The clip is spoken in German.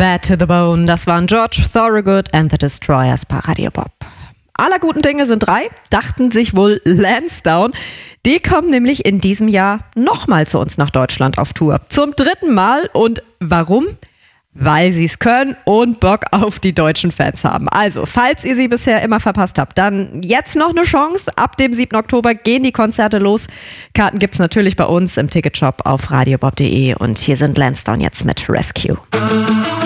Bad to the Bone, das waren George Thorogood and the Destroyers bei Radio Bob. Aller guten Dinge sind 3, dachten sich wohl Lansdowne. Die kommen nämlich in diesem Jahr nochmal zu uns nach Deutschland auf Tour. Zum 3. Mal. Und warum? Weil sie es können und Bock auf die deutschen Fans haben. Also, falls ihr sie bisher immer verpasst habt, dann jetzt noch eine Chance. Ab dem 7. Oktober gehen die Konzerte los. Karten gibt's natürlich bei uns im Ticketshop auf radiobob.de. Und hier sind Lansdowne jetzt mit Rescue.